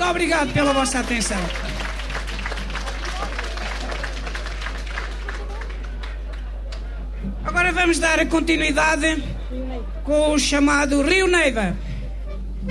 obrigado pela vossa atenção. Agora vamos dar a continuidade com o chamado Rio Neiva.